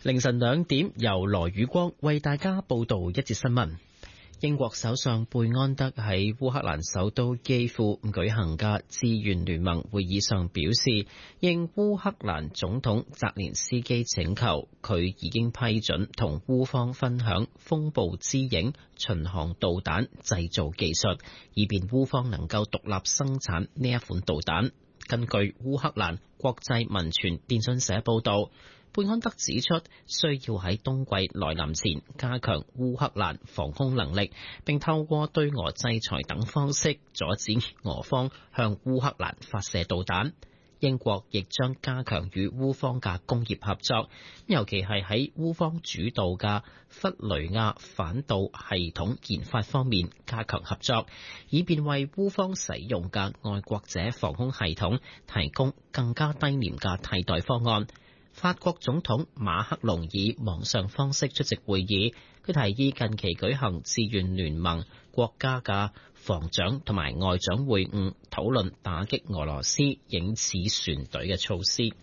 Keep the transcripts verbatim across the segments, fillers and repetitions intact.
凌晨兩點，由羅宇光為大家報道一節新聞。英國首相貝安德喺烏克蘭首都基輔舉行嘅志願聯盟會議上表示，應烏克蘭總統澤連斯基請求，佢已經批准同烏方分享風暴之影巡航導彈製造技術，以便烏方能夠獨立生產呢一款導彈。根據烏克蘭國際民傳電訊社報道，貝安德指出，需要喺冬季來臨前加強烏克蘭防空能力，並透過對俄制裁等方式阻止俄方向烏克蘭發射導彈。英國亦將加強與烏方嘅工業合作，尤其係喺烏方主導嘅弗雷亞反導系統研發方面加強合作，以便為烏方使用嘅愛國者防空系統提供更加低廉嘅替代方案。法國總統馬克龍以網上方式出席會議，佢提議近期舉行志願聯盟國家嘅防長同埋外長會晤，討論打擊俄羅斯影子船隊嘅措施。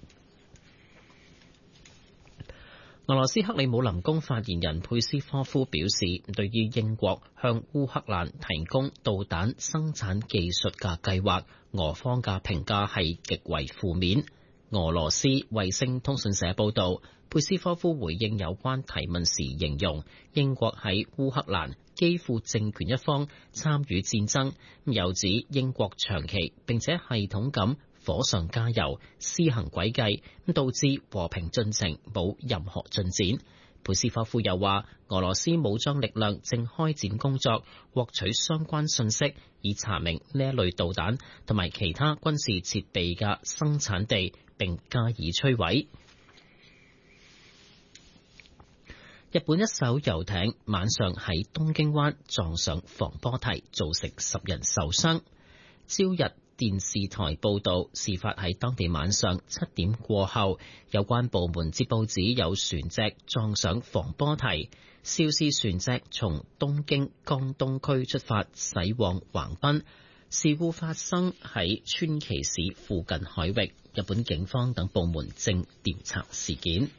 俄羅斯克里姆林宮發言人佩斯科夫表示，對於英國向烏克蘭提供導彈生產技術嘅計劃，俄方嘅評價係極為負面。俄羅斯衛星通訊社報道，佩斯科夫回應有關提問時形容，英國喺烏克蘭基輔政權一方參與戰爭，又指英國長期並且系統咁火上加油，施行詭計，導致和平進程冇任何進展。佩斯科夫又話，俄羅斯武裝力量正開展工作，獲取相關信息，以查明呢一類導彈同埋其他軍事設備嘅生產地，並加以摧毀。日本一艘遊艇晚上喺東京灣撞上防波堤，造成十人受傷。朝日電視台報道，事發喺當地晚上七點過後，有關部門接報指有船隻撞上防波堤，肇事船隻從東京江東區出發駛往橫濱。事故發生喺川崎市附近海域，日本警方等部門正調查事件。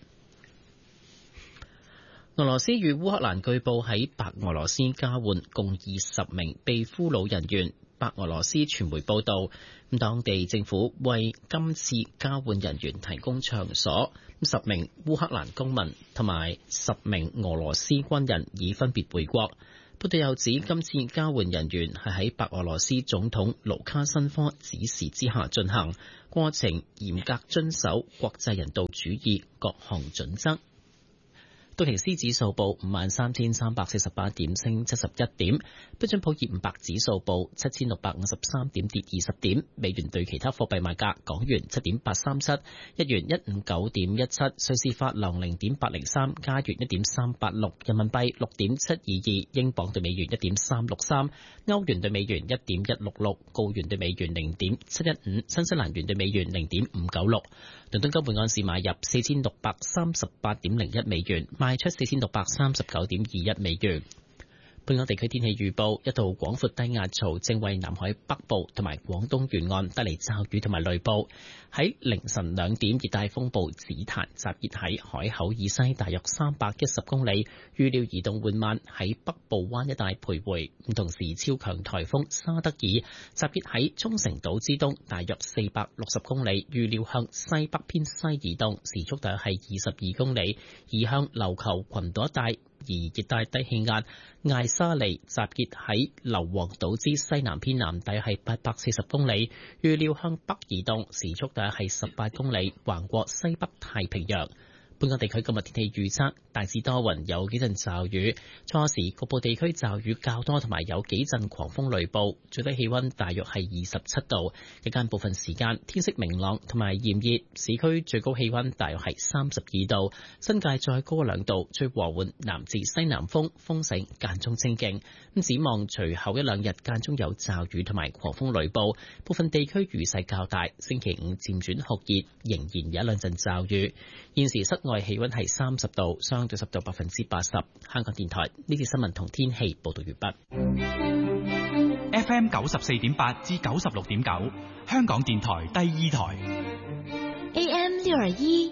俄羅斯與烏克蘭據報喺白俄羅斯交換共二十名被俘虜人員。白俄羅斯傳媒報道，當地政府為今次交換人員提供場所，十名烏克蘭公民同埋十名俄羅斯軍人已分別回國。報道又指，今次交換人員係喺白俄羅斯總統盧卡申科指示之下進行，過程嚴格遵守國際人道主義各項準則。道瓊斯指數報五萬三千三百四十八點，升七十一點；標準普爾五百指數報七千六百五十三點，跌二十點。美元對其他貨幣賣價：港元七點八三七，日元一五九點一七，瑞士法郎零點八零三，加元一點三八六，人民幣六點七二二，英鎊對美元一點三六三，歐元對美元一點一六六，澳元對美元零點七一五，新西蘭元對美元零點五九六。倫敦金每盎司買入四千六百三十八點零一美元，賣出四千六百三十九點二一美元。本港地區天氣預報，一道廣闊低壓槽正為南海北部同埋廣東沿岸帶嚟驟雨同埋雷暴。喺凌晨兩點，熱帶風暴紫檀集結喺海口以西大約三百一十公里，預料移動緩慢喺北部灣一帶徘徊。同時，超強颱風沙德爾集結喺沖繩島之東大約四百六十公里，預料向西北偏西移動，時速大約係二十二公里，移向琉球群島一帶。而熱帶低氣壓艾沙尼集結喺硫磺島之西南偏南，大約係八百四十公里，預料向北移動，時速大約係十八公里，橫過西北太平洋。本港地區今日天氣預測，大致多雲，有幾陣驟雨，初時局部地區驟雨較多，同埋有幾陣狂風雷暴，最低氣溫大約係二十七度。日間部分時間天色明朗同埋炎熱，市區最高氣溫大約係三十二度，新界再高兩度，吹和緩南至西南風，風勢間中清勁。咁展望隨後一兩日間中有驟雨同埋狂風雷暴，部分地區雨勢較大。星期五漸轉酷熱，仍然有一兩陣驟雨。現時室外氣溫係三十度，相對濕度百分之八十。香港電台呢節新聞同天氣報道完畢。 F M 九十四點八至九十六點九，香港電台第二台。 A M 六二一，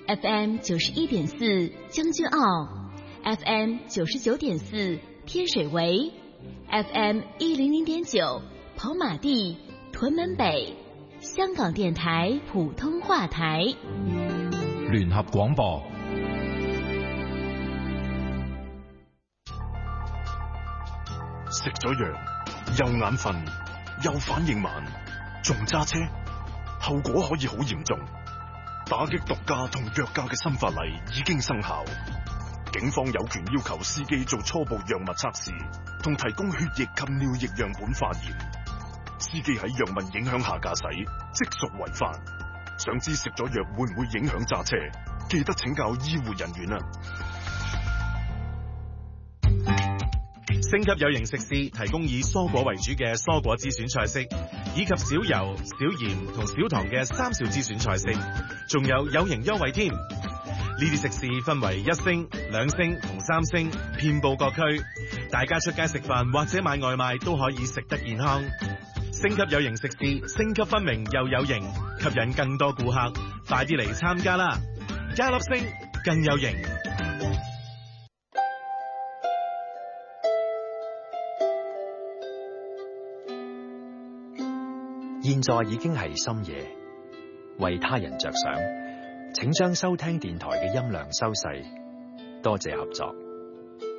F M 九十一点四将军澳 ，F M 九十九点四天水围 ，F M 一零零点九跑马地屯门北，香港電台普通話台聯合廣播。 食咗藥又眼瞓又反應慢，仲揸車，後果可以好嚴重。打擊毒駕同藥駕嘅新法例已經生效，警方有權要求司機做初步藥物測試，同提供血液及尿液樣本化驗。司機喺藥物影響下駕駛，即屬違法。想知食咗藥會唔會影響揸車？記得請教醫護人員啊！ 星級有型食肆提供以蔬果為主嘅蔬果之選菜式，以及少油、少鹽同少糖嘅三少之選菜式，仲有有型優惠添。呢啲食肆分為一星、兩星同三星，遍佈各區。大家出街食飯或者買外賣都可以食得健康。星級有型食肆，星級分明又有型，吸引更多顧客。快啲嚟參加啦！加粒星更有型。 現在已經係深夜，為他人着想，請將收聽電台嘅音量收細，多謝合作。